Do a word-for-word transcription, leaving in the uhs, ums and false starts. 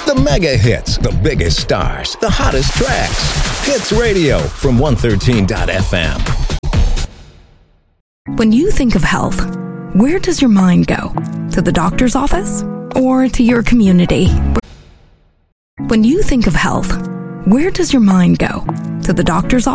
The mega hits, the biggest stars, the hottest tracks. Hits Radio from one thirteen dot f m. When you think of health, where does your mind go? To the doctor's office or to your community? When you think of health, where does your mind go? To the doctor's office?